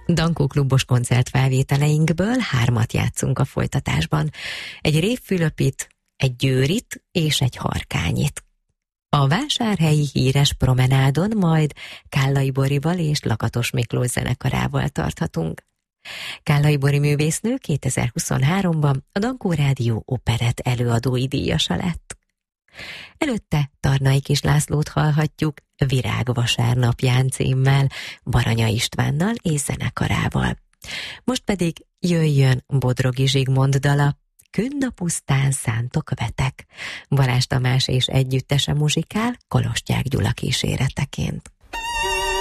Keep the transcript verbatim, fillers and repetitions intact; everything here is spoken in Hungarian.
Dankó klubos koncertfelvételeinkből hármat játszunk a folytatásban. Egy Révfülöpit, egy Győrit és egy Harkányit. A vásárhelyi híres promenádon majd Kállai Borival és Lakatos Miklós zenekarával tarthatunk. Kállai Bori művésznő kétezer-huszonháromban a Dankó Rádió operett előadói díjasa lett. Előtte Tarnai Kis Lászlót hallhatjuk Virágvasárnapján címmel, Baranya Istvánnal és zenekarával. Most pedig jöjjön Bodrogi Zsigmond dala, Künd a pusztán szántok vetek, Balázs Tamás és együttese muzsikál Kolostyák Gyula kíséreteként.